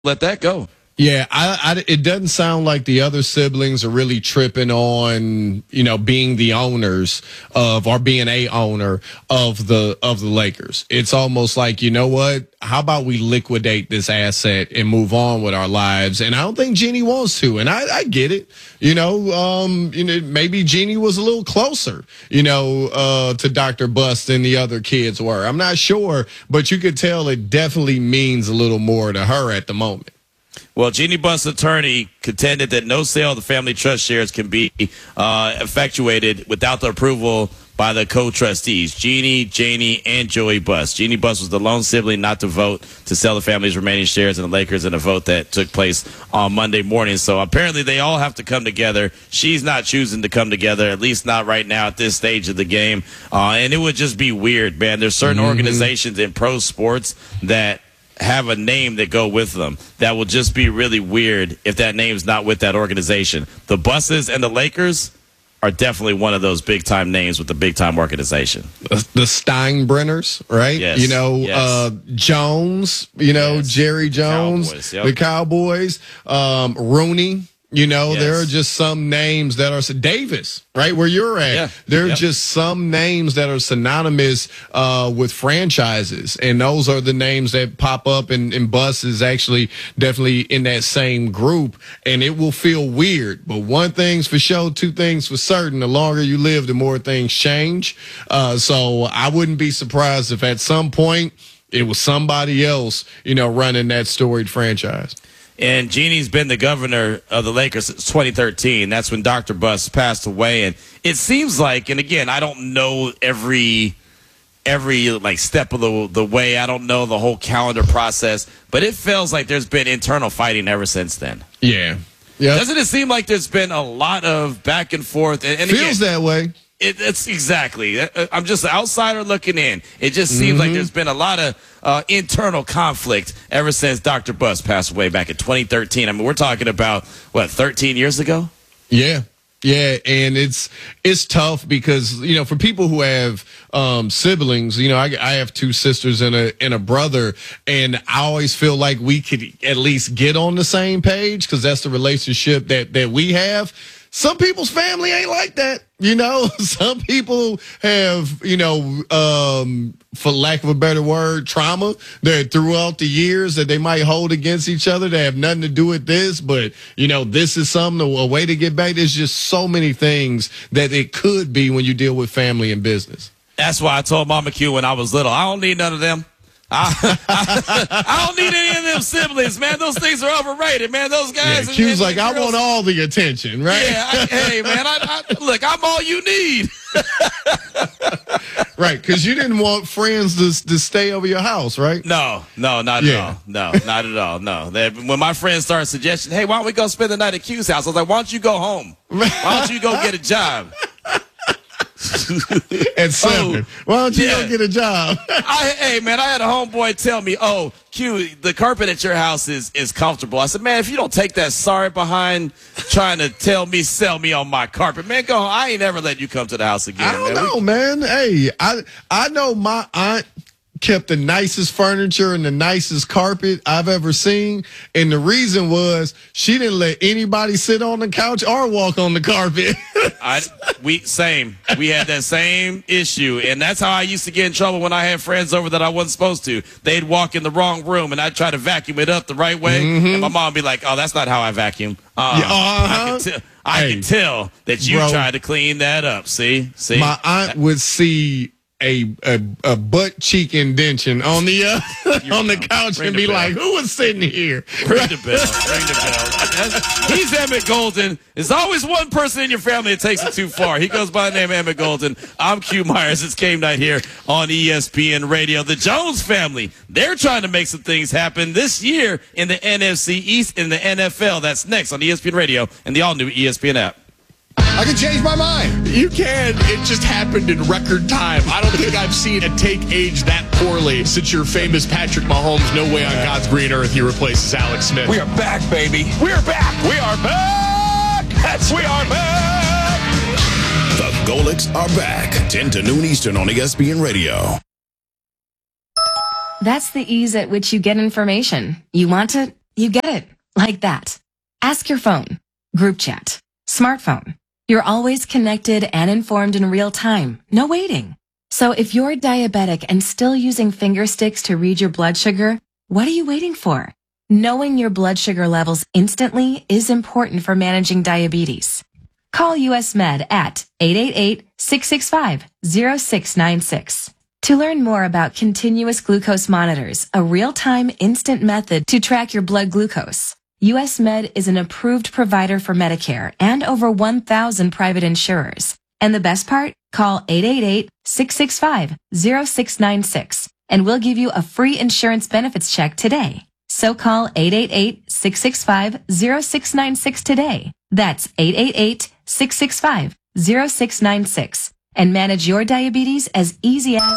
let that go. Yeah, it doesn't sound like the other siblings are really tripping on, being the owners of, or being a owner of the Lakers. It's almost like, you know what? How about we liquidate this asset and move on with our lives? And I don't think Jeannie wants to. And I get it. Maybe Jeannie was a little closer, to Dr. Buss than the other kids were. I'm not sure, but you could tell it definitely means a little more to her at the moment. Well, Jeannie Buss' attorney contended that no sale of the family trust shares can be effectuated without the approval by the co-trustees, Jeannie, Janie, and Joey Buss. Jeannie Buss was the lone sibling not to vote to sell the family's remaining shares in the Lakers in a vote that took place on Monday morning. So apparently they all have to come together. She's not choosing to come together, at least not right now at this stage of the game. And it would just be weird, man. There's certain organizations in pro sports that have a name that go with them that will just be really weird if that name's not with that organization. The Busses and the Lakers are definitely one of those big-time names with the big-time organization. The Steinbrenners, right? Yes. Jones, Jerry Jones, Cowboys, yep. The Cowboys, Rooney. There are just some names that are Davis, right where you're at. Yeah. There are just some names that are synonymous with franchises, and those are the names that pop up. And Buss is actually definitely in that same group, and it will feel weird. But one thing's for sure, two things for certain: the longer you live, the more things change. So I wouldn't be surprised if at some point it was somebody else, running that storied franchise. And Jeannie's been the governor of the Lakers since 2013. That's when Dr. Buss passed away. And it seems like, and again, I don't know every step of the way. I don't know the whole calendar process, but it feels like there's been internal fighting ever since then. Yeah. Yep. Doesn't it seem like there's been a lot of back and forth? And feels again, that way. It's exactly. I'm just an outsider looking in. It just seems like there's been a lot of internal conflict ever since Dr. Buss passed away back in 2013. I mean, we're talking about, 13 years ago? Yeah. Yeah, and it's tough because, for people who have siblings, I have two sisters and a brother, and I always feel like we could at least get on the same page because that's the relationship that we have. Some people's family ain't like that, Some people have, for lack of a better word, trauma that throughout the years that they might hold against each other that have nothing to do with this. But, this is a way to get back. There's just so many things that it could be when you deal with family and business. That's why I told Mama Q when I was little, I don't need none of them. I don't need any of them siblings, man. Those things are overrated, man. Those guys. Yeah, Q's like, I want all the attention, right? Yeah. Hey, man. Look, I'm all you need. Right, because you didn't want friends to stay over your house, right? No, not at all. No, not at all. No. When my friends started suggesting, hey, why don't we go spend the night at Q's house? I was like, why don't you go home? Why don't you go get a job? At 7. Why don't you go get a job? Hey, man, I had a homeboy tell me, Q, the carpet at your house is comfortable. I said, man, if you don't take that sorry behind trying to sell me on my carpet, man, go home. I ain't ever let you come to the house again. I don't know, man. Hey, I know my aunt kept the nicest furniture and the nicest carpet I've ever seen. And the reason was she didn't let anybody sit on the couch or walk on the carpet. We had that same issue. And that's how I used to get in trouble when I had friends over that I wasn't supposed to. They'd walk in the wrong room and I'd try to vacuum it up the right way. And my mom would be like, oh, that's not how I vacuum. I can tell that you tried to clean that up. See? My aunt would see a butt cheek indention on the couch and be like, who was sitting here? Ring the bell. He's Emmett Golden. There's always one person in your family that takes it too far. He goes by the name Emmett Golden. I'm Q Myers. It's game night here on ESPN Radio. The Jones family, they're trying to make some things happen this year in the NFC East in the NFL. That's next on ESPN Radio and the all-new ESPN app. I can change my mind. You can. It just happened in record time. I don't think I've seen a take age that poorly since your famous Patrick Mahomes. No way on God's green earth he replaces Alex Smith. We are back, baby. We are back. We are back. We are back. The Golics are back. 10 to noon Eastern on ESPN Radio. That's the ease at which you get information. You want it You get it. Like that. Ask your phone. Group chat. Smartphone. You're always connected and informed in real time. No waiting. So if you're diabetic and still using finger sticks to read your blood sugar, what are you waiting for? Knowing your blood sugar levels instantly is important for managing diabetes. Call US Med at 888-665-0696. To learn more about continuous glucose monitors, a real-time instant method to track your blood glucose, US Med is an approved provider for Medicare and over 1,000 private insurers. And the best part? Call 888-665-0696 and we'll give you a free insurance benefits check today. So call 888-665-0696 today. That's 888-665-0696 and manage your diabetes as easy as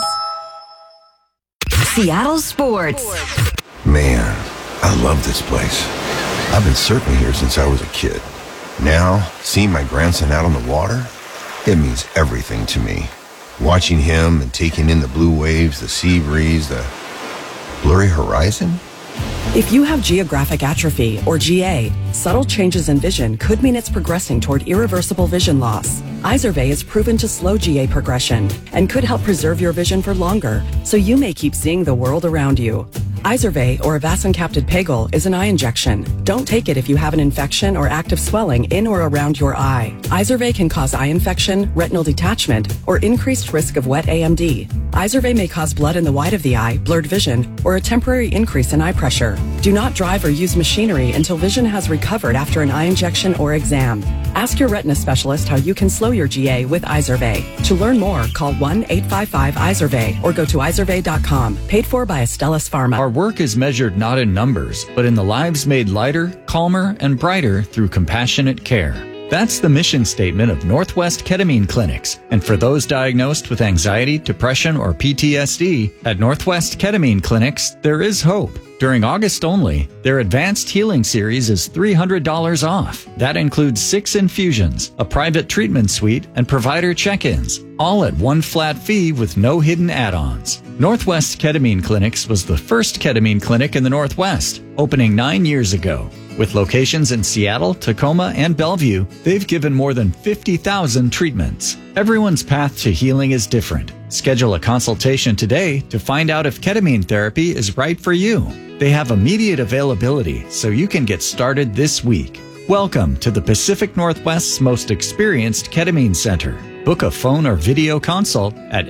Seattle Sports. Man, I love this place. I've been surfing here since I was a kid. Now, seeing my grandson out on the water, it means everything to me. Watching him and taking in the blue waves, the sea breeze, the blurry horizon. If you have geographic atrophy, or GA, subtle changes in vision could mean it's progressing toward irreversible vision loss. Izervay is proven to slow GA progression and could help preserve your vision for longer, so you may keep seeing the world around you. Izervay, or avacincaptad pegol, is an eye injection. Don't take it if you have an infection or active swelling in or around your eye. Izervay can cause eye infection, retinal detachment, or increased risk of wet AMD. Izervay may cause blood in the white of the eye, blurred vision, or a temporary increase in eye pressure. Do not drive or use machinery until vision has recovered after an eye injection or exam. Ask your retina specialist how you can slow your GA with Izervay. To learn more, call 1-855-IZERVAY or go to izervay.com. Paid for by Astellas Pharma. Our work is measured not in numbers, but in the lives made lighter, calmer, and brighter through compassionate care. That's the mission statement of Northwest Ketamine Clinics. And for those diagnosed with anxiety, depression, or PTSD, at Northwest Ketamine Clinics, there is hope. During August only, their Advanced Healing Series is $300 off. That includes 6 infusions, a private treatment suite, and provider check-ins, all at one flat fee with no hidden add-ons. Northwest Ketamine Clinics was the first ketamine clinic in the Northwest, opening 9 years ago. With locations in Seattle, Tacoma, and Bellevue, they've given more than 50,000 treatments. Everyone's path to healing is different. Schedule a consultation today to find out if ketamine therapy is right for you. They have immediate availability, so you can get started this week. Welcome to the Pacific Northwest's most experienced ketamine center. Book a phone or video consult at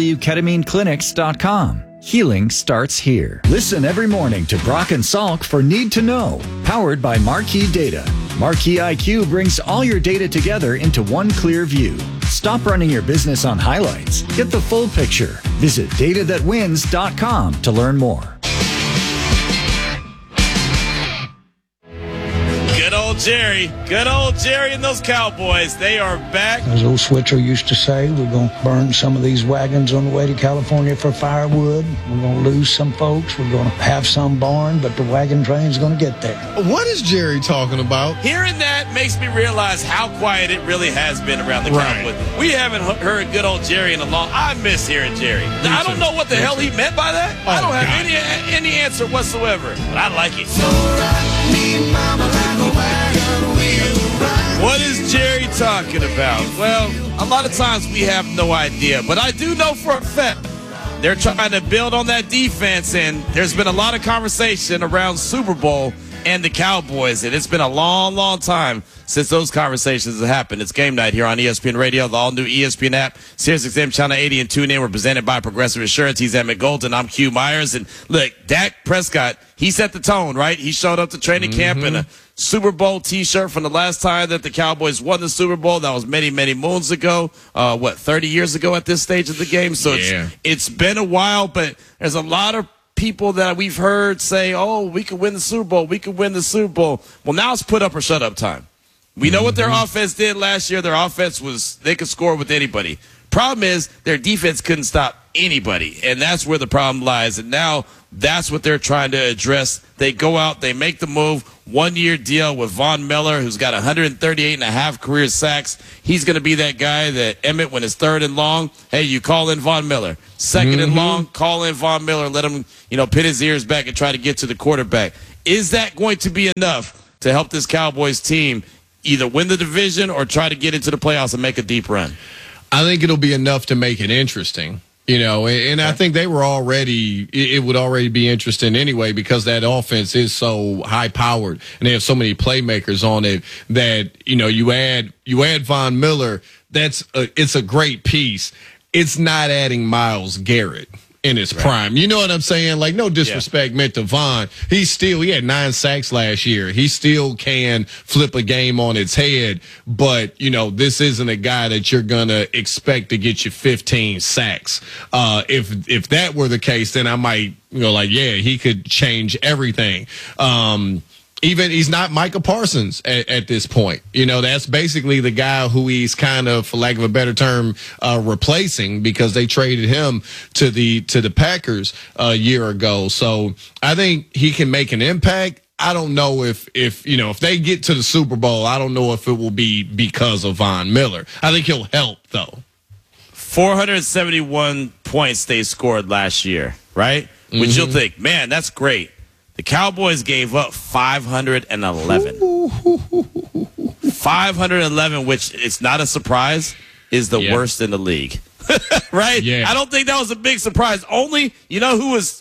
nwketamineclinics.com. Healing starts here. Listen every morning to Brock and Salk for Need to Know, powered by Marquee Data. Marquee IQ brings all your data together into one clear view. Stop running your business on highlights. Get the full picture. Visit datathatwins.com to learn more. Good old Jerry and those Cowboys. They are back. As old Switzer used to say, we're going to burn some of these wagons on the way to California for firewood. We're going to lose some folks. We're going to have some barn, but the wagon train's going to get there. What is Jerry talking about? Hearing that makes me realize how quiet it really has been around the Cowboys. We haven't heard good old Jerry in a long. I miss hearing Jerry. Now, I don't know what the hell he meant by that. I don't have any answer whatsoever, but I like it. So rock me, mama, like a wagon wheel. What is Jerry talking about? Well, a lot of times we have no idea, but I do know for a fact they're trying to build on that defense, and there's been a lot of conversation around Super Bowl and the Cowboys, and it's been a long, long time since those conversations have happened. It's game night here on ESPN Radio, the all-new ESPN app, SiriusXM Channel 80, and TuneIn. We're presented by Progressive Insurance. He's Emmett Golden. I'm Q Myers. And look, Dak Prescott, he set the tone, right? He showed up to training camp in a Super Bowl T-shirt from the last time that the Cowboys won the Super Bowl. That was many, many moons ago. 30 years ago at this stage of the game? So it's been a while, but there's a lot of people that we've heard say, oh, we could win the Super Bowl. We could win the Super Bowl. Well, now it's put up or shut up time. We know what their offense did last year. Their offense they could score with anybody. Problem is their defense couldn't stop anybody, and that's where the problem lies. And now that's what they're trying to address. They go out, they make the move, 1-year deal with Von Miller, who's got 138.5 career sacks. He's going to be that guy that Emmett, when it's 3rd and long, hey, you call in Von Miller. 2nd and long, call in Von Miller, let him, pin his ears back and try to get to the quarterback. Is that going to be enough to help this Cowboys team either win the division or try to get into the playoffs and make a deep run? I think it'll be enough to make it interesting. And I think they were already, it would already be interesting anyway because that offense is so high powered and they have so many playmakers on it that, you add Von Miller. It's a great piece. It's not adding Myles Garrett in his prime. You know what I'm saying? Like, no disrespect meant to Von. He had 9 sacks last year. He still can flip a game on its head. But, this isn't a guy that you're going to expect to get you 15 sacks. If that were the case, then I might, he could change everything. Even he's not Micah Parsons at this point. That's basically the guy who he's kind of, for lack of a better term, replacing because they traded him to the Packers a year ago. So I think he can make an impact. I don't know if they get to the Super Bowl, I don't know if it will be because of Von Miller. I think he'll help though. 471 points they scored last year, right? Mm-hmm. Which you'll think, man, that's great. The Cowboys gave up 511. 511, which it's not a surprise, is the worst in the league. Right? Yeah. I don't think that was a big surprise. Only, who was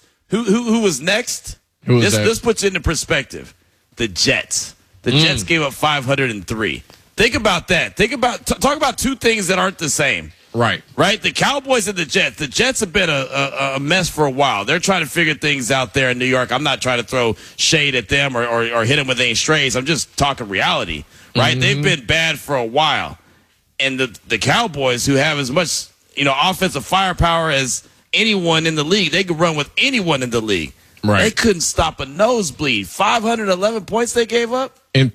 next? Who was that? This puts it into perspective. The Jets. The Jets gave up 503. Think about that. Talk about two things that aren't the same. Right. The Cowboys and the Jets. The Jets have been a mess for a while. They're trying to figure things out there in New York. I'm not trying to throw shade at them or hit them with any strays. I'm just talking reality, right? Mm-hmm. They've been bad for a while. And the Cowboys, who have as much, offensive firepower as anyone in the league, they could run with anyone in the league. Right. They couldn't stop a nosebleed. 511 points they gave up? And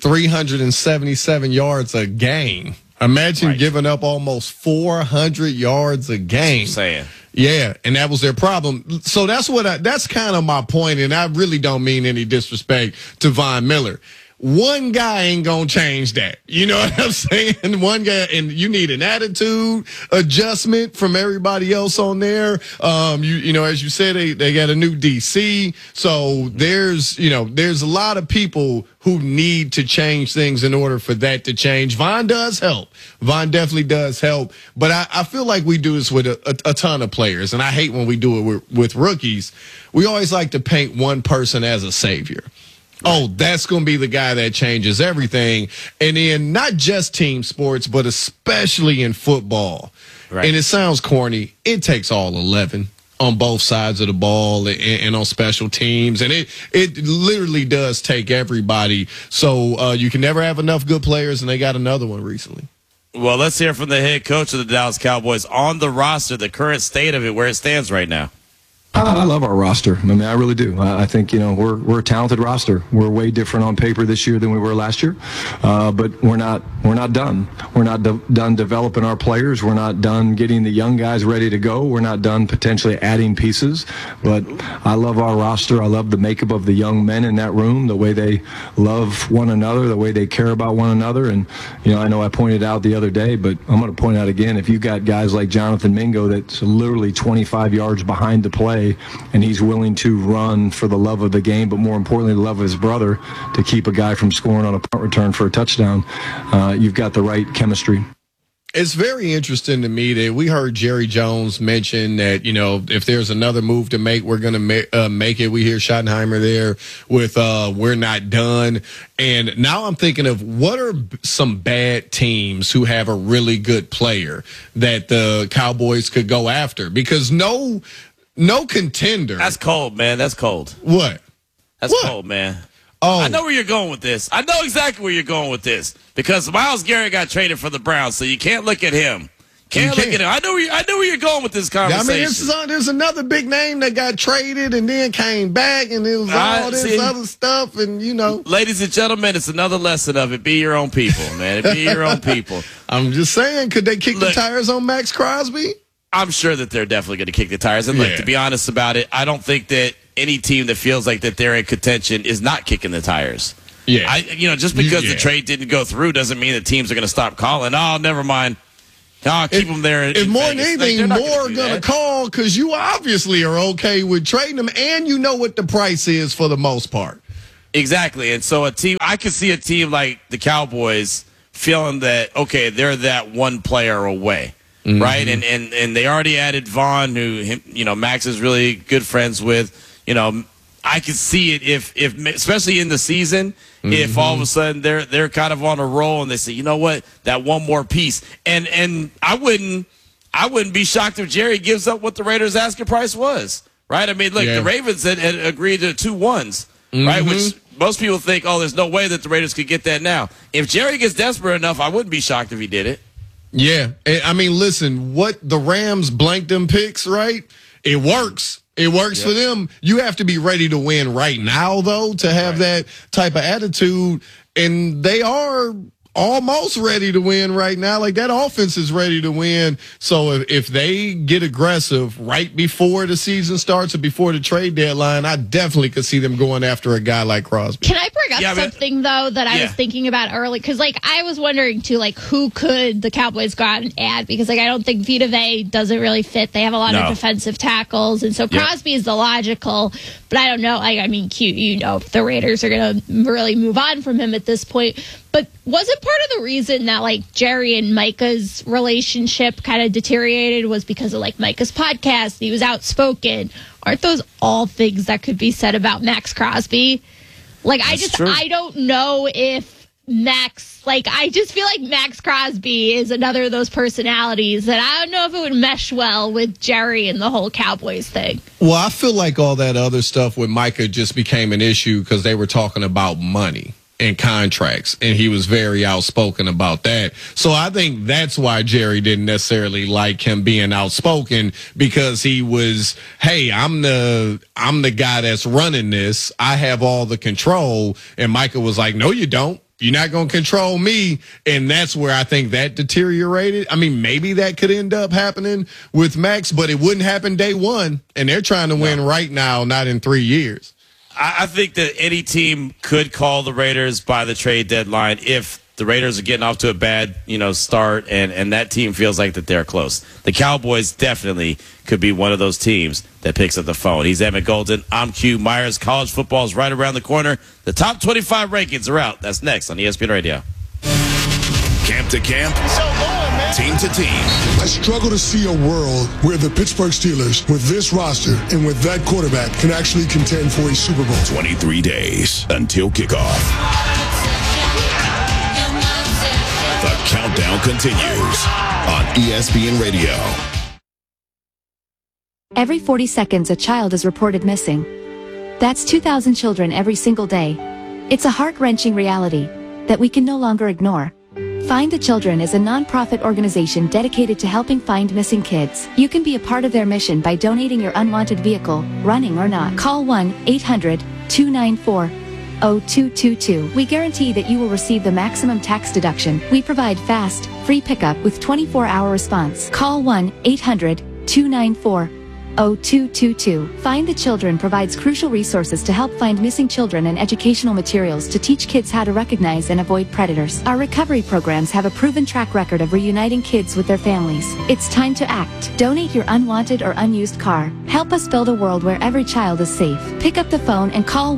377 yards a game. Imagine giving up almost 400 yards a game. That's what I'm saying. Yeah, and that was their problem. So that's kind of my point, and I really don't mean any disrespect to Von Miller. One guy ain't gonna change that. You know what I'm saying? One guy, and you need an attitude adjustment from everybody else on there. As you said, they got a new DC. So there's a lot of people who need to change things in order for that to change. Von does help. Von definitely does help. But I feel like we do this with a ton of players, and I hate when we do it with rookies. We always like to paint one person as a savior. Oh, that's going to be the guy that changes everything. And in not just team sports, but especially in football. Right. And it sounds corny. It takes all 11 on both sides of the ball and on special teams. And it literally does take everybody. So you can never have enough good players, and they got another one recently. Well, let's hear from the head coach of the Dallas Cowboys on the roster, the current state of it, where it stands right now. I love our roster. I mean, I really do. I think, we're a talented roster. We're way different on paper this year than we were last year. But we're not done. We're not done developing our players. We're not done getting the young guys ready to go. We're not done potentially adding pieces. But I love our roster. I love the makeup of the young men in that room, the way they love one another, the way they care about one another. And, I know I pointed out the other day, but I'm going to point out again, if you got guys like Jonathan Mingo that's literally 25 yards behind the play, and he's willing to run for the love of the game, but more importantly, the love of his brother, to keep a guy from scoring on a punt return for a touchdown, you've got the right chemistry. It's very interesting to me that we heard Jerry Jones mention that, if there's another move to make, we're going to make it. We hear Schottenheimer there with we're not done. And now I'm thinking of what are some bad teams who have a really good player that the Cowboys could go after? Because no contender. That's cold, man. That's cold. What? That's cold, man. Oh, I know where you're going with this. I know exactly where you're going with this because Myles Garrett got traded for the Browns, so you can't look at him. Can't look at him. I know where you're going with this conversation. I mean, there's another big name that got traded and then came back, and it was all this other stuff, and Ladies and gentlemen, it's another lesson of it. Be your own people, man. Be your own people. I'm just saying, could they kick the tires on Max Crosby? I'm sure that they're definitely going to kick the tires. And look, to be honest about it, I don't think that any team that feels like that they're in contention is not kicking the tires. Yeah. Just because the trade didn't go through doesn't mean that teams are going to stop calling. Oh, never mind. I'll keep them there. If more than anything, more are going to call because you obviously are okay with trading them, and you know what the price is for the most part. Exactly. And so I could see a team like the Cowboys feeling that, okay, they're that one player away. Right. And they already added Vaughn, who, Max is really good friends with. I could see it if especially in the season, if all of a sudden they're kind of on a roll and they say, you know what, that one more piece. And I wouldn't be shocked if Jerry gives up what the Raiders' asking price was. Right. I mean, look, the Ravens had agreed to 2 1s, right? Which most people think, there's no way that the Raiders could get that now. If Jerry gets desperate enough, I wouldn't be shocked if he did it. Yeah. I mean, listen, what the Rams blanked them picks, right? It works. It works for them. You have to be ready to win right now, though, to have that type of attitude. And they are almost ready to win right now. Like, that offense is ready to win. So if they get aggressive right before the season starts or before the trade deadline, I definitely could see them going after a guy like Crosby. Can I bring up something, though, that I was thinking about early? Because, I was wondering, too, who could the Cowboys go out and add? Because, I don't think Vita Vea doesn't really fit. They have a lot of defensive tackles. And so Crosby is the logical. But I don't know. If the Raiders are going to really move on from him at this point. But was it part of the reason that, Jerry and Micah's relationship kind of deteriorated was because of, Micah's podcast? He was outspoken. Aren't those all things that could be said about Max Crosby? I don't know if Max, I just feel like Max Crosby is another of those personalities that I don't know if it would mesh well with Jerry and the whole Cowboys thing. Well, I feel like all that other stuff with Micah just became an issue because they were talking about money and contracts, and he was very outspoken about that. So I think that's why Jerry didn't necessarily like him being outspoken, because he was, hey, I'm the guy that's running this. I have all the control. And Micah was like, no, you don't. You're not going to control me. And that's where I think that deteriorated. I mean, maybe that could end up happening with Max, but it wouldn't happen day one. And they're trying to win right now, not in 3 years. I think that any team could call the Raiders by the trade deadline if the Raiders are getting off to a bad, start, and that team feels like that they're close. The Cowboys definitely could be one of those teams that picks up the phone. He's Emmett Golden. I'm Q Myers. College football is right around the corner. The top 25 rankings are out. That's next on ESPN Radio. Camp to camp, team to team. I struggle to see a world where the Pittsburgh Steelers, with this roster and with that quarterback, can actually contend for a Super Bowl. 23 days until kickoff. The countdown continues on ESPN Radio. Every 40 seconds, a child is reported missing. That's 2,000 children every single day. It's a heart-wrenching reality that we can no longer ignore. Find the Children is a non-profit organization dedicated to helping find missing kids. You can be a part of their mission by donating your unwanted vehicle, running or not. Call 1-800-294-0222. We guarantee that you will receive the maximum tax deduction. We provide fast, free pickup with 24-hour response. Call 1-800-294-0222. Find the Children provides crucial resources to help find missing children and educational materials to teach kids how to recognize and avoid predators. Our recovery programs have a proven track record of reuniting kids with their families. It's time to act. Donate your unwanted or unused car. Help us build a world where every child is safe. Pick up the phone and call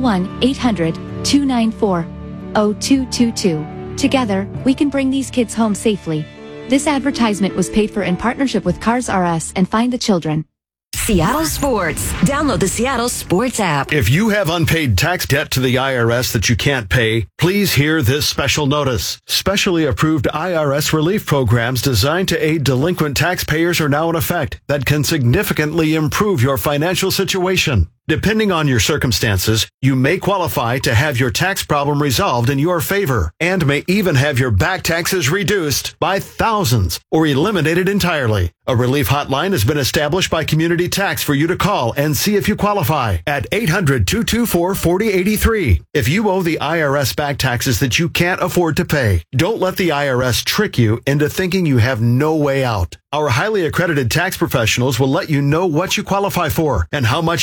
1-800-294-0222. Together, we can bring these kids home safely. This advertisement was paid for in partnership with Cars R Us and Find the Children. Seattle Sports. Download the Seattle Sports app. If you have unpaid tax debt to the IRS that you can't pay, please hear this special notice. Specially approved IRS relief programs designed to aid delinquent taxpayers are now in effect that can significantly improve your financial situation. Depending on your circumstances, you may qualify to have your tax problem resolved in your favor and may even have your back taxes reduced by thousands or eliminated entirely. A relief hotline has been established by Community Tax for you to call and see if you qualify at 800-224-4083. If you owe the IRS back taxes that you can't afford to pay, don't let the IRS trick you into thinking you have no way out. Our highly accredited tax professionals will let you know what you qualify for and how much you can save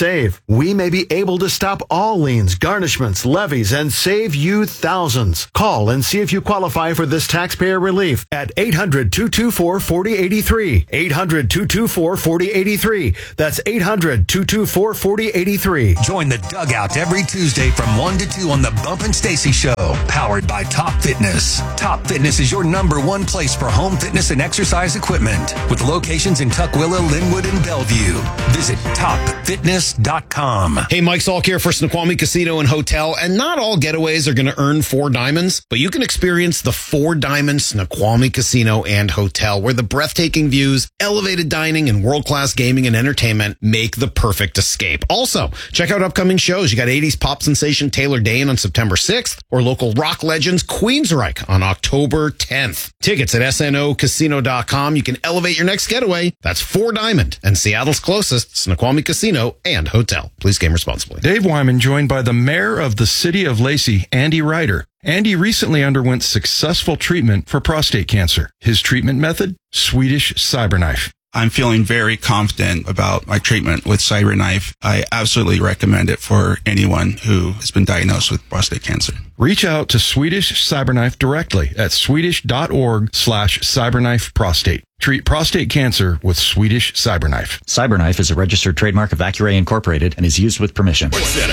save. We may be able to stop all liens, garnishments, levies, and save you thousands. Call and see if you qualify for this taxpayer relief at 800-224-4083. 800-224-4083. That's 800-224-4083. Join the Dugout every Tuesday from 1 to 2 on the Bump and Stacy Show, powered by Top Fitness. Top Fitness is your #1 place for home fitness and exercise equipment, with locations in Tukwila, Linwood, and Bellevue. Visit topfitness.com. Hey, Mike Salk here for Snoqualmie Casino and Hotel, and not all getaways are going to earn 4 diamonds, but you can experience the 4 Diamond Snoqualmie Casino and Hotel, where the breathtaking views, elevated dining, and world-class gaming and entertainment make the perfect escape. Also, check out upcoming shows. You got 80s pop sensation Taylor Dane on September 6th, or local rock legends Queensryche on October 10th. Tickets at snocasino.com. You can elevate your next getaway. That's 4 Diamond and Seattle's closest Snoqualmie Casino and Hotel. Please game responsibly. Dave Wyman joined by the mayor of the city of Lacey, Andy Ryder. Andy recently underwent successful treatment for prostate cancer. His treatment method? Swedish CyberKnife. I'm feeling very confident about my treatment with CyberKnife. I absolutely recommend it for anyone who has been diagnosed with prostate cancer. Reach out to Swedish CyberKnife directly at swedish.org/CyberKnifeProstate. Treat prostate cancer with Swedish CyberKnife. CyberKnife is a registered trademark of Accuray Incorporated and is used with permission.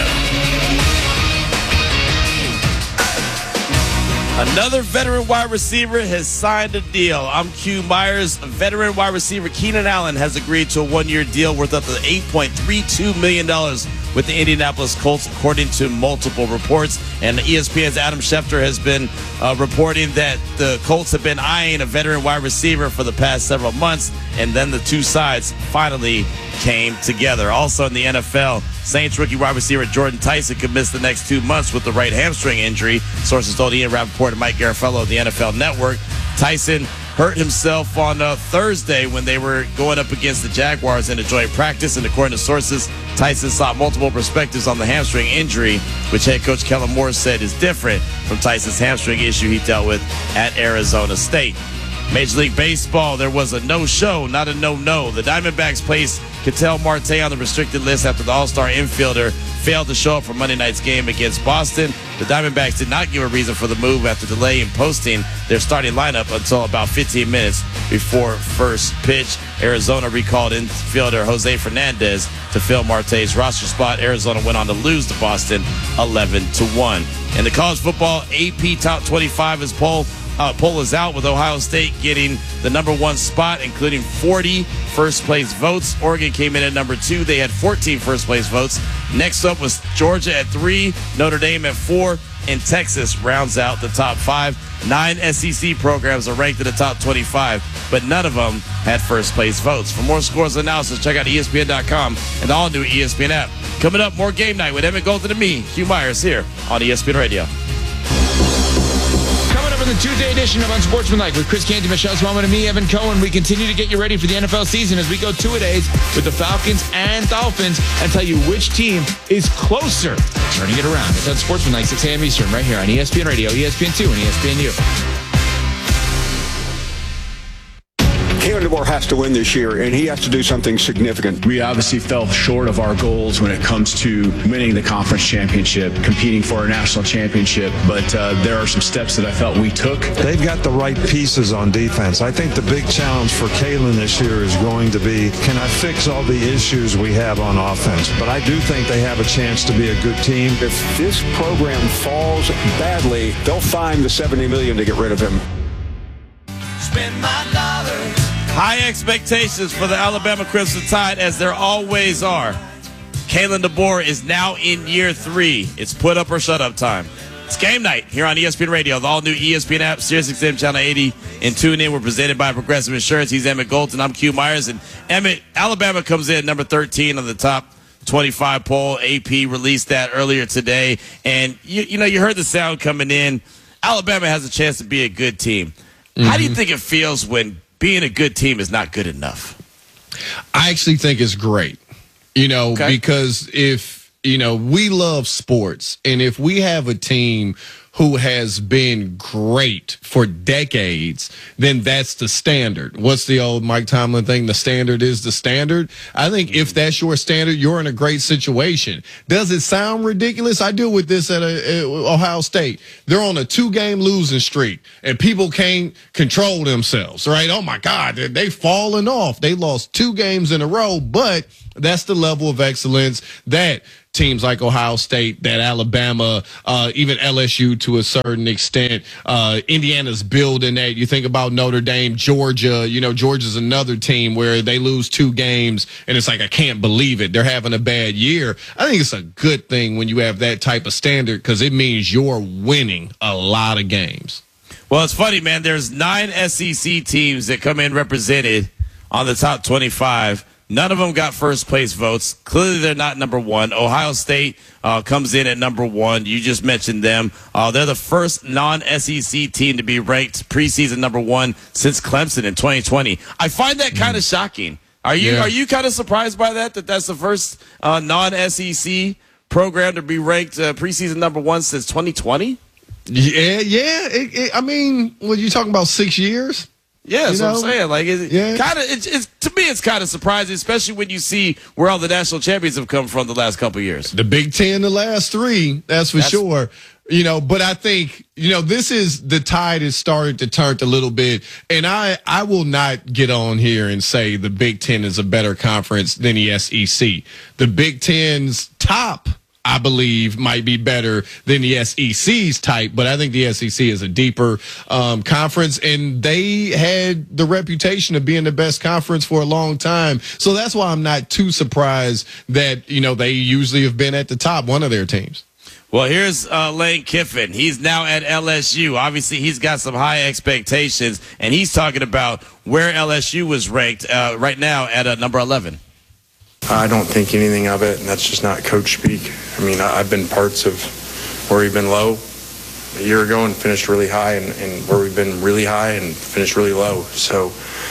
Another veteran wide receiver has signed a deal. I'm Q Myers. Veteran wide receiver Keenan Allen has agreed to a 1-year deal worth up to $8.32 million with the Indianapolis Colts, according to multiple reports. And ESPN's Adam Schefter has been reporting that the Colts have been eyeing a veteran wide receiver for the past several months, and then the two sides finally came together. Also in the NFL, Saints rookie wide receiver Jordan Tyson could miss the next 2 months with the right hamstring injury. Sources told Ian Rappaport and Mike Garafolo of the NFL Network. Tyson hurt himself on Thursday when they were going up against the Jaguars in a joint practice, and according to sources, Tyson sought multiple perspectives on the hamstring injury, which head coach Kellen Moore said is different from Tyson's hamstring issue he dealt with at Arizona State. Major League Baseball, there was a no-show, not a no-no. The Diamondbacks placed Ketel Marte on the restricted list after the All-Star infielder failed to show up for Monday night's game against Boston. The Diamondbacks did not give a reason for the move after delay in posting their starting lineup until about 15 minutes before first pitch. Arizona recalled infielder Jose Fernandez to fill Marte's roster spot. Arizona went on to lose to Boston 11-1. In the college football AP Top 25 is poll is out, with Ohio State getting the #1 spot, including 40 first-place votes. Oregon came in at #2. They had 14 first-place votes. Next up was Georgia at 3, Notre Dame at 4, and Texas rounds out the top 5. 9 SEC programs are ranked in the top 25, but none of them had first-place votes. For more scores and analysis, check out ESPN.com and the all-new ESPN app. Coming up, more Game Night with Emmett Golden and me, Hugh Myers, here on ESPN Radio. For the Tuesday edition of Unsportsmanlike with Chris Canty, Michelle Swellman, and me, Evan Cohen. We continue to get you ready for the NFL season as we go 2-a-days with the Falcons and Dolphins and tell you which team is closer turning it around. It's Unsportsmanlike, 6 a.m. Eastern, right here on ESPN Radio, ESPN2, and ESPNU. Kalen DeBoer has to win this year, and he has to do something significant. We obviously fell short of our goals when it comes to winning the conference championship, competing for a national championship, but there are some steps that I felt we took. They've got the right pieces on defense. I think the big challenge for Kalen this year is going to be, can I fix all the issues we have on offense? But I do think they have a chance to be a good team. If this program falls badly, they'll find the $70 million to get rid of him. Spend my dollars. High expectations for the Alabama Crimson Tide, as there always are. Kalen DeBoer is now in year 3. It's put up or shut up time. It's Game Night here on ESPN Radio, the all-new ESPN app, SiriusXM Channel 80, and tune in. We're presented by Progressive Insurance. He's Emmett Golden. I'm Q Myers. And Emmett, Alabama comes in number 13 on the top 25 poll. AP released that earlier today. And, you heard the sound coming in. Alabama has a chance to be a good team. Mm-hmm. How do you think it feels when being a good team is not good enough? I actually think it's great, because if, we love sports, and if we have a team who has been great for decades, then that's the standard. What's the old Mike Tomlin thing? The standard is the standard. I think if that's your standard, you're in a great situation. Does it sound ridiculous? I deal with this at Ohio State. They're on a 2-game losing streak, and people can't control themselves, right? Oh, my God, they've fallen off. They lost 2 games in a row, but that's the level of excellence that teams like Ohio State, that Alabama, even LSU to a certain extent, Indiana's building that. You think about Notre Dame, Georgia. Georgia's another team where they lose 2 games, and it's like, I can't believe it. They're having a bad year. I think it's a good thing when you have that type of standard because it means you're winning a lot of games. Well, it's funny, man. There's 9 SEC teams that come in represented on the top 25. None of them got first place votes. Clearly, they're not number 1. Ohio State comes in at number 1. You just mentioned them. They're the first non-SEC team to be ranked preseason number 1 since Clemson in 2020. I find that kind of shocking. Are you kind of surprised by that that's the first non-SEC program to be ranked preseason number 1 since 2020? Yeah. I mean, when you're talking about 6 years. Yeah, that's what I'm saying. Like, it's to me, it's kind of surprising, especially when you see where all the national champions have come from the last couple of years. The Big Ten, the last 3, that's for sure. But I think, this is the tide has started to turn a little bit. And I will not get on here and say the Big Ten is a better conference than the SEC. The Big Ten's top, I believe, might be better than the SEC's type, but I think the SEC is a deeper conference, and they had the reputation of being the best conference for a long time. So that's why I'm not too surprised that, they usually have been at the top, one of their teams. Well, here's Lane Kiffin. He's now at LSU. Obviously, he's got some high expectations, and he's talking about where LSU was ranked right now at number 11. I don't think anything of it, and that's just not coach speak. I mean, I've been parts of where we've been low a year ago and finished really high, and where we've been really high and finished really low. So,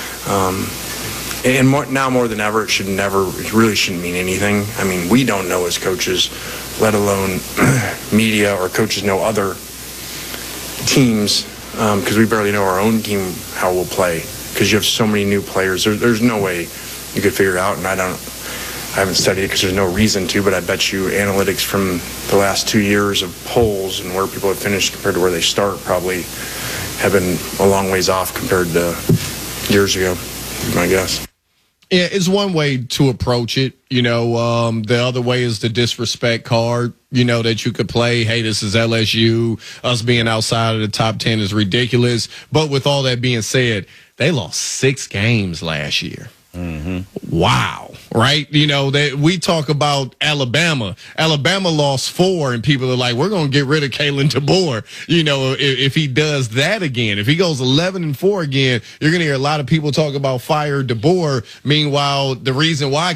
now more than ever, it really shouldn't mean anything. I mean, we don't know as coaches, let alone media or coaches know other teams, because we barely know our own team how we'll play, because you have so many new players. There's no way you could figure it out, and I haven't studied it because there's no reason to, but I bet you analytics from the last 2 years of polls and where people have finished compared to where they start probably have been a long ways off compared to years ago, my guess. Yeah, it's one way to approach it. The other way is the disrespect card, that you could play. Hey, this is LSU. Us being outside of the top 10 is ridiculous. But with all that being said, they lost 6 games last year. Mm-hmm. Wow. Right? That we talk about Alabama. Alabama lost 4, and people are like, we're going to get rid of Kalen DeBoer. If he does that again, if he goes 11-4 again, you're going to hear a lot of people talk about fire DeBoer. Meanwhile, the reason why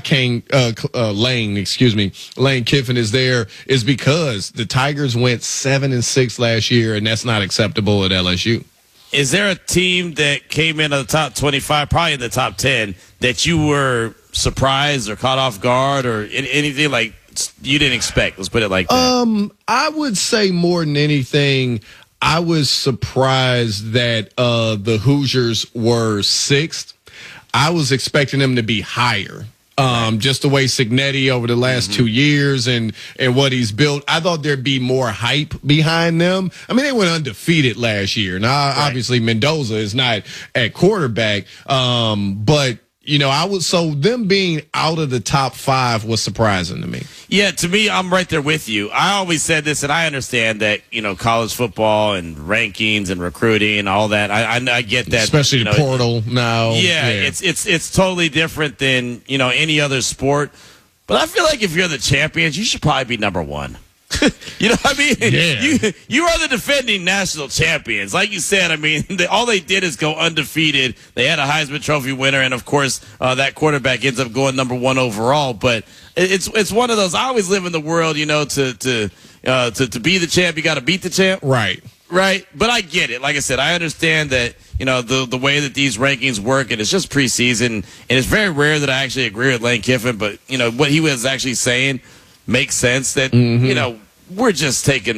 Lane Kiffin is there is because the Tigers went 7-6 last year, and that's not acceptable at LSU. Is there a team that came into the top 25, probably in the top 10, that you were surprised or caught off guard or anything like you didn't expect? Let's put it like that. I would say more than anything, I was surprised that the Hoosiers were 6th. I was expecting them to be higher. Just the way Cignetti over the last 2 years and what he's built, I thought there'd be more hype behind them. I mean, they went undefeated last year. Now, obviously, Mendoza is not at quarterback, but so them being out of the top 5 was surprising to me. Yeah, to me, I'm right there with you. I always said this, and I understand that, college football and rankings and recruiting and all that. I get that. Especially the portal now. Yeah, it's totally different than, any other sport. But I feel like if you're the champions, you should probably be number 1. You know what I mean? Yeah. You are the defending national champions. Like you said, I mean, all they did is go undefeated. They had a Heisman Trophy winner, and, of course, that quarterback ends up going number 1 overall. But it's one of those. I always live in the world, to be the champ, you got to beat the champ. Right. But I get it. Like I said, I understand that, the way that these rankings work, and it's just preseason, and it's very rare that I actually agree with Lane Kiffin, but, what he was actually saying makes sense that, we're just taking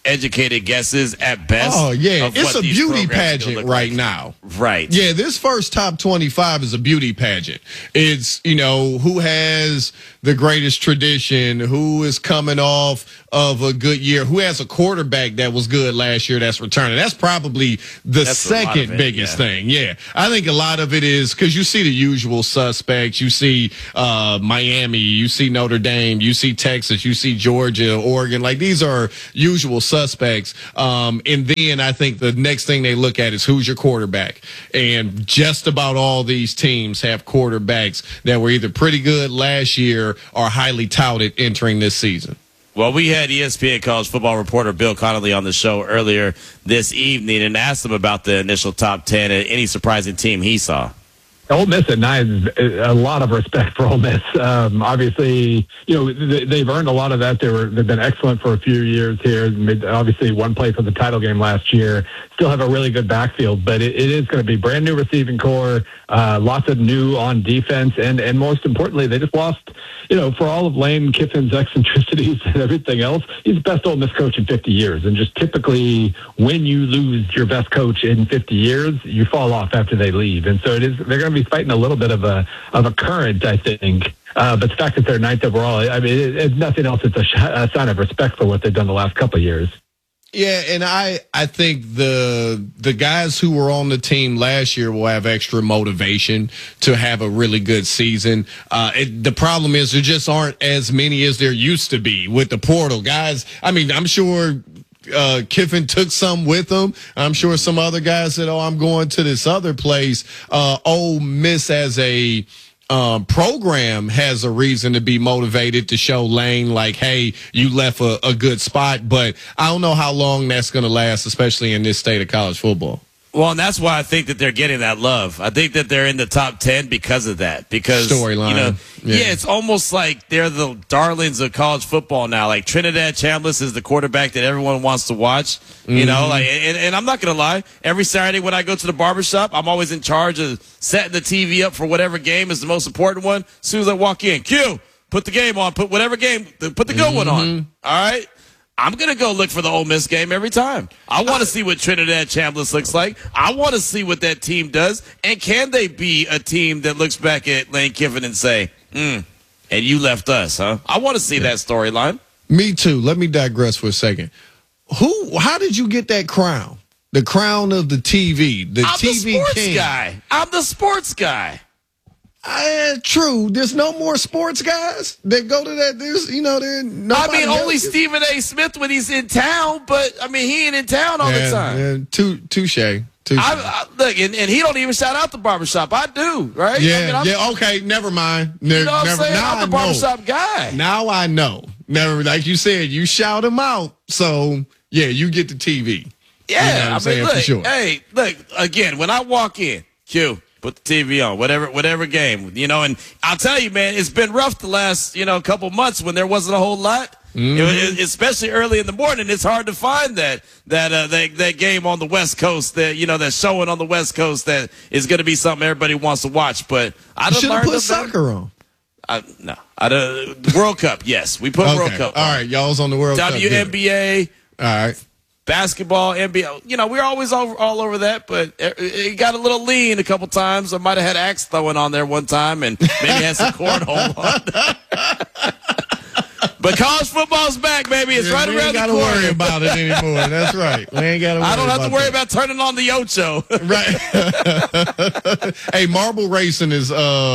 educated guesses at best. Oh, yeah. It's a beauty pageant right now. Right. Yeah, this first top 25 is a beauty pageant. It's, who has the greatest tradition, who is coming off of a good year, who has a quarterback that was good last year that's returning. That's probably that's second biggest thing. Yeah. I think a lot of it is because you see the usual suspects. You see Miami, you see Notre Dame, you see Texas, you see Georgia, Oregon. Like, these are usual suspects. And then I think the next thing they look at is who's your quarterback. And just about all these teams have quarterbacks that were either pretty good last year or highly touted entering this season. Well, we had ESPN college football reporter Bill Connolly on the show earlier this evening and asked him about the initial top 10 and any surprising team he saw. Ole Miss at 9 is a lot of respect for Ole Miss. Obviously, they've earned a lot of that. They've been excellent for a few years here. Obviously, one play for the title game last year. Still have a really good backfield, but it is going to be brand new receiving core, lots of new on defense, and most importantly, they just lost. For all of Lane Kiffin's eccentricities and everything else, he's the best Ole Miss coach in 50 years. And just typically, when you lose your best coach in 50 years, you fall off after they leave. And so they're going to be fighting a little bit of a current, I think. But the fact that they're 9th overall, I mean, if nothing else, it's a sign of respect for what they've done the last couple of years. Yeah, and I think the guys who were on the team last year will have extra motivation to have a really good season. The problem is there just aren't as many as there used to be with the portal guys. I mean, I'm sure Kiffin took some with him. I'm sure some other guys said, I'm going to this other place. Ole Miss as a program has a reason to be motivated to show Lane like, hey, you left a good spot, but I don't know how long that's going to last, especially in this state of college football. Well, and that's why I think that they're getting that love. I think that they're in the top 10 because of that. Because storyline. Yeah, it's almost like they're the darlings of college football now. Like Trinidad Chambliss is the quarterback that everyone wants to watch. And I'm not gonna lie. Every Saturday when I go to the barbershop, I'm always in charge of setting the TV up for whatever game is the most important one. As soon as I walk in, Q, put the game on. Put whatever game. Put the good one on. All right. I'm going to go look for the Ole Miss game every time. I want to see what Trinidad Chambliss looks like. I want to see what that team does. And can they be a team that looks back at Lane Kiffin and say, and you left us, huh? I want to see that storyline. Me too. Let me digress for a second. How did you get that crown? The crown of the TV. I'm TV the sports king. guy. I'm the sports guy. True. There's no more sports guys that go to that. There's, only Stephen A. Smith when he's in town, but he ain't in town all the time. Touche. Look, and he don't even shout out the barbershop. I do, right? Okay, never mind. You know what I'm saying? I'm the barbershop guy. Now I know. Never, like you said, you shout him out. So, yeah, you get the TV. Yeah, look, for sure. Hey, look, again, when I walk in, Q, put the TV on, whatever game, and I'll tell you, man, it's been rough the last, couple months when there wasn't a whole lot. Especially early in the morning, it's hard to find that game on the West Coast that showing on the West Coast that is going to be something everybody wants to watch. But I should have put soccer on. No, World Cup. Yes, we put World Cup. All right, y'all's on the World Cup. WNBA. All right. Basketball, NBA, we're always all over that, but it got a little lean a couple times. I might have had axe throwing on there one time and maybe had some cornhole on. But college football's back, baby. It's right around the corner. We ain't got to worry about it anymore. That's right. We ain't got to worry about it. I don't have to worry about turning on the Ocho. Right. Hey, marble racing is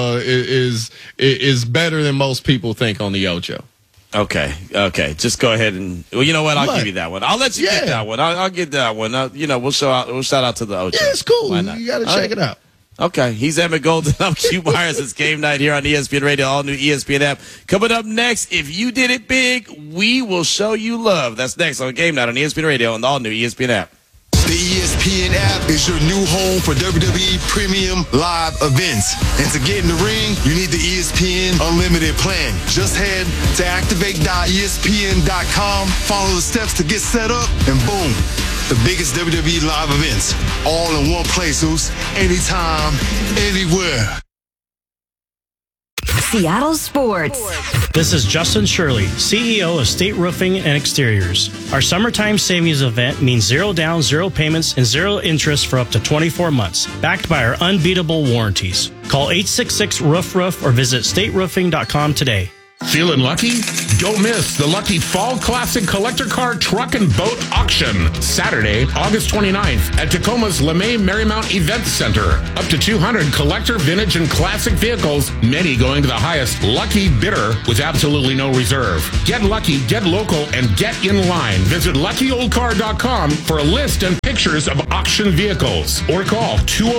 better than most people think on the Ocho. Okay. Just go ahead and you know what? I'll give you that one. I'll let you get that one. I'll get that one. We'll shout out to the Ocho. Yeah, it's cool. You got to check it out. Okay, he's Emmett Golden. I'm Q Myers. It's Game Night here on ESPN Radio, all new ESPN app. Coming up next, if you did it big, we will show you love. That's next on Game Night on ESPN Radio and the all new ESPN app. The ESPN app is your new home for WWE Premium Live events. And to get in the ring, you need the ESPN Unlimited plan. Just head to activate.espn.com, follow the steps to get set up, and boom, the biggest WWE live events, all in one place, Zeus, anytime, anywhere. Seattle Sports. This is Justin Shirley, CEO of State Roofing and Exteriors. Our summertime savings event means 0 down, 0 payments, and 0 interest for up to 24 months, backed by our unbeatable warranties. Call 866-ROOF-ROOF or visit stateroofing.com today. Feeling lucky? Don't miss the Lucky Fall Classic Collector Car Truck and Boat Auction, Saturday, August 29th at Tacoma's LeMay Marymount Event Center. Up to 200 collector, vintage, and classic vehicles, many going to the highest lucky bidder with absolutely no reserve. Get lucky, get local, and get in line. Visit LuckyOldCar.com for a list and pictures of auction vehicles. Or call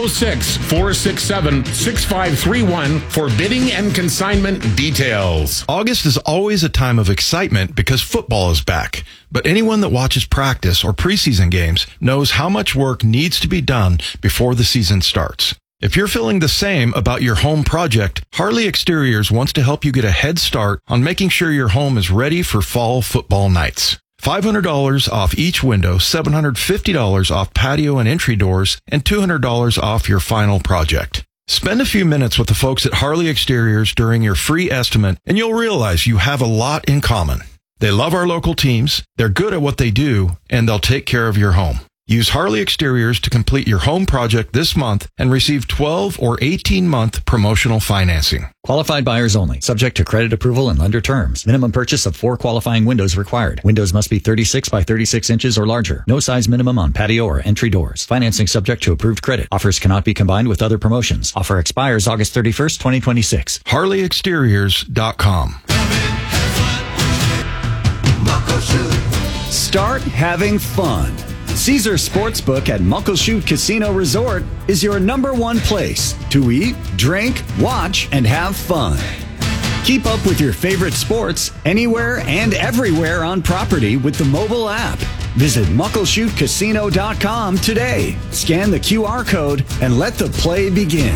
206-467-6531 for bidding and consignment details. August is always a time of excitement because football is back. But anyone that watches practice or preseason games knows how much work needs to be done before the season starts. If you're feeling the same about your home project, Harley Exteriors wants to help you get a head start on making sure your home is ready for fall football nights. $500 off each window, $750 off patio and entry doors, and $200 off your final project. Spend a few minutes with the folks at Harley Exteriors during your free estimate, and you'll realize you have a lot in common. They love our local teams, they're good at what they do, and they'll take care of your home. Use Harley Exteriors to complete your home project this month and receive 12 or 18-month promotional financing. Qualified buyers only. Subject to credit approval and lender terms. Minimum purchase of 4 qualifying windows required. Windows must be 36 by 36 inches or larger. No size minimum on patio or entry doors. Financing subject to approved credit. Offers cannot be combined with other promotions. Offer expires August 31st, 2026. HarleyExteriors.com. Start having fun. Caesar Sportsbook at Muckleshoot Casino Resort is your #1 place to eat, drink, watch, and have fun. Keep up with your favorite sports anywhere and everywhere on property with the mobile app. Visit MuckleshootCasino.com today. Scan the QR code and let the play begin.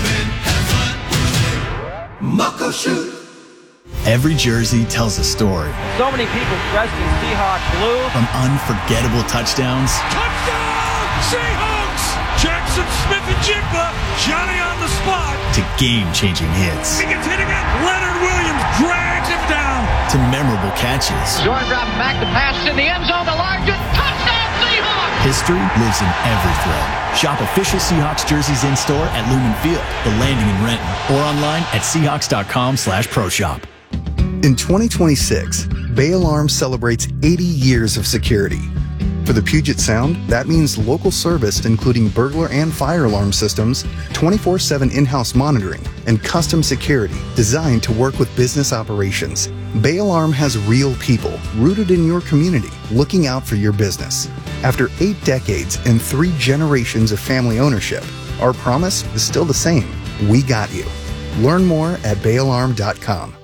Muckleshoot. Every jersey tells a story. So many people dressed in Seahawks blue. From unforgettable touchdowns. Touchdown, Seahawks! Jackson Smith-Njigba, Johnny on the spot. To game-changing hits. He gets hitting it. Leonard Williams drags him down. To memorable catches. Jordan dropping back to pass in the end zone to Largent. Touchdown, Seahawks! History lives in every thread. Shop official Seahawks jerseys in-store at Lumen Field, The Landing in Renton, or online at Seahawks.com/ProShop. In 2026, Bay Alarm celebrates 80 years of security. For the Puget Sound, that means local service including burglar and fire alarm systems, 24/7 in-house monitoring, and custom security designed to work with business operations. Bay Alarm has real people rooted in your community looking out for your business. After 8 decades and 3 generations of family ownership, our promise is still the same. We got you. Learn more at bayalarm.com.